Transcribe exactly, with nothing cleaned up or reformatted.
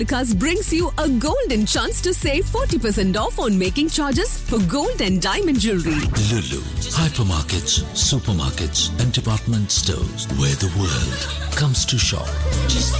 Because brings you a golden chance to save forty percent off on making charges for gold and diamond jewelry. Lulu, hypermarkets, supermarkets and department stores where the world comes to shop.